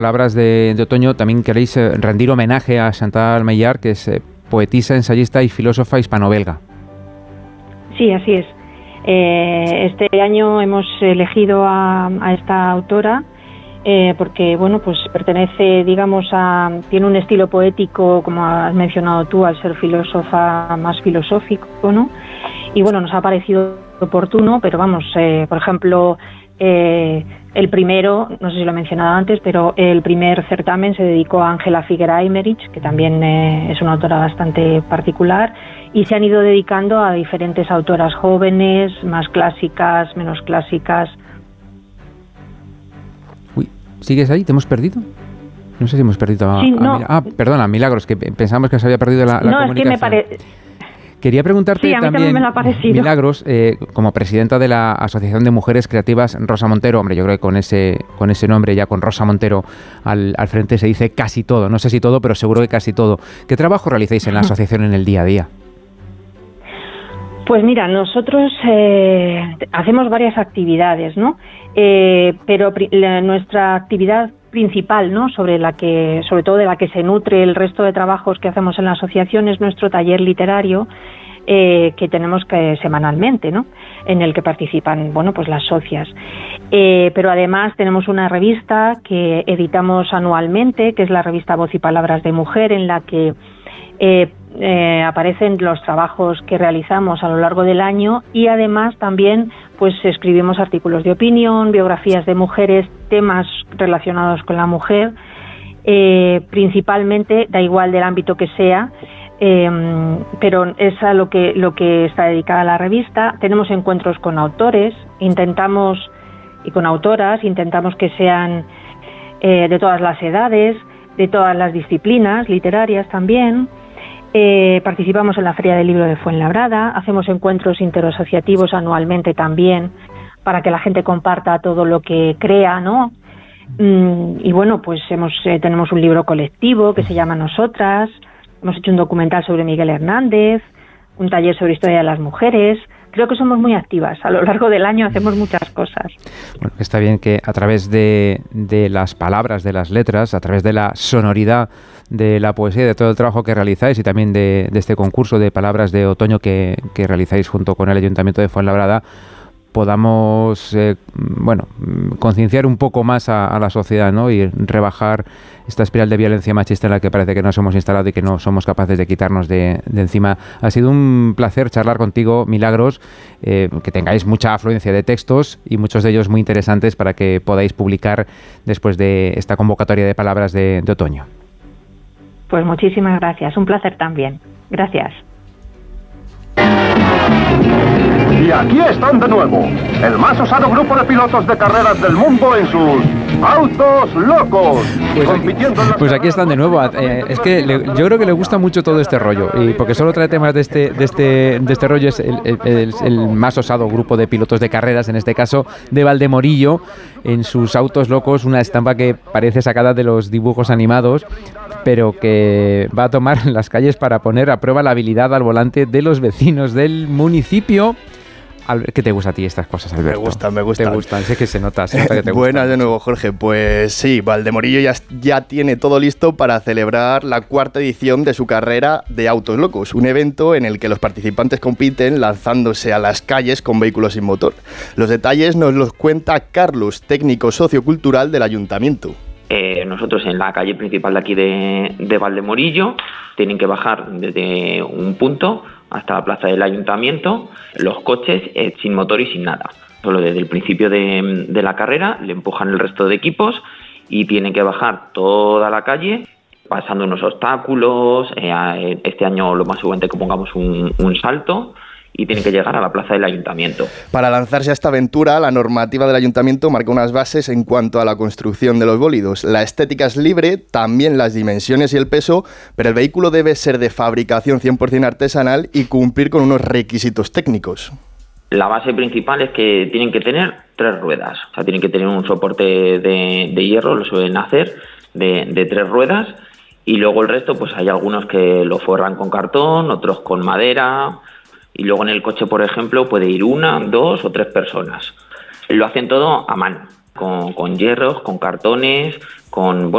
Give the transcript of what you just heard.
Palabras de Otoño, también queréis rendir homenaje a Chantal Maillard, que es poetisa, ensayista y filósofa hispano-belga. Sí, así es. Este año hemos elegido a esta autora porque, bueno, pues pertenece, digamos, tiene un estilo poético, como has mencionado tú, al ser filósofa, más filosófico, ¿no? Y bueno, nos ha parecido oportuno, pero vamos, por ejemplo, el primero, no sé si lo he mencionado antes, pero el primer certamen se dedicó a Ángela Figuera Aymerich, que también es una autora bastante particular, y se han ido dedicando a diferentes autoras jóvenes, más clásicas, menos clásicas. Uy, ¿sigues ahí? ¿Te hemos perdido? No sé si hemos perdido sí, no. Perdona, Milagros, que pensamos que se había perdido la comunicación. Es que me parece... Quería preguntarte sí, a mí también me lo ha parecido. Milagros, como presidenta de la Asociación de Mujeres Creativas Rosa Montero, hombre, yo creo que con ese nombre, ya con Rosa Montero al frente, se dice casi todo. No sé si todo, pero seguro que casi todo. ¿Qué trabajo realizáis en la asociación en el día a día? Pues mira, nosotros hacemos varias actividades, ¿no? Pero nuestra actividad principal, ¿no?, sobre todo de la que se nutre el resto de trabajos que hacemos en la asociación, es nuestro taller literario que tenemos semanalmente, ¿no?, en el que participan, bueno, pues las socias. Pero además tenemos una revista que editamos anualmente, que es la revista Voz y Palabras de Mujer, en la que aparecen los trabajos que realizamos a lo largo del año, y además también pues escribimos artículos de opinión, biografías de mujeres, temas relacionados con la mujer, principalmente, da igual del ámbito que sea, pero es a lo que está dedicada la revista. Tenemos encuentros con autores, y con autoras, intentamos que sean de todas las edades, de todas las disciplinas literarias también. Participamos en la Feria del Libro de Fuenlabrada, hacemos encuentros interasociativos anualmente también, para que la gente comparta todo lo que crea, ¿no? Y bueno, pues tenemos un libro colectivo que se llama Nosotras, hemos hecho un documental sobre Miguel Hernández, un taller sobre historia de las mujeres. Creo que somos muy activas, a lo largo del año hacemos muchas cosas. Bueno, está bien que a través de las palabras, de las letras, a través de la sonoridad de la poesía, de todo el trabajo que realizáis, y también de este concurso de palabras de otoño que realizáis junto con el Ayuntamiento de Fuenlabrada, podamos concienciar un poco más a la sociedad, ¿no?, y rebajar esta espiral de violencia machista en la que parece que nos hemos instalado y que no somos capaces de quitarnos de encima. Ha sido un placer charlar contigo, Milagros, que tengáis mucha afluencia de textos y muchos de ellos muy interesantes para que podáis publicar después de esta convocatoria de palabras de otoño. Pues muchísimas gracias, un placer también. Gracias. Y aquí están de nuevo, el más osado grupo de pilotos de carreras del mundo en sus autos locos. Pues aquí están de nuevo. Es que yo creo que le gusta mucho todo este rollo, y porque solo trae temas de este rollo. Es el más osado grupo de pilotos de carreras, en este caso de Valdemorillo, en sus autos locos, una estampa que parece sacada de los dibujos animados, pero que va a tomar las calles para poner a prueba la habilidad al volante de los vecinos del municipio. ¿Qué te gusta a ti estas cosas, Alberto? Me gusta. ¿Te gustan? Sé que se nota que te gustan. Buenas de nuevo, Jorge. Pues sí, Valdemorillo ya tiene todo listo para celebrar la 4ª edición de su carrera de Autos Locos, un evento en el que los participantes compiten lanzándose a las calles con vehículos sin motor. Los detalles nos los cuenta Carlos, técnico sociocultural del Ayuntamiento. Nosotros en la calle principal de aquí de Valdemorillo tienen que bajar desde un punto hasta la plaza del Ayuntamiento los coches sin motor y sin nada. Solo desde el principio de la carrera le empujan el resto de equipos y tienen que bajar toda la calle pasando unos obstáculos. Este año lo más seguramente que pongamos un salto, y tienen que llegar a la plaza del Ayuntamiento. Para lanzarse a esta aventura, la normativa del Ayuntamiento marca unas bases en cuanto a la construcción de los bólidos. La estética es libre, también las dimensiones y el peso, pero el vehículo debe ser de fabricación 100% artesanal y cumplir con unos requisitos técnicos. La base principal es que tienen que tener 3 ruedas, o sea, tienen que tener un soporte de hierro, lo suelen hacer, de 3 ruedas, y luego el resto, pues hay algunos que lo forran con cartón, otros con madera. Y luego en el coche, por ejemplo, puede ir 1, 2 o 3 personas. Lo hacen todo a mano, con hierros, con cartones, con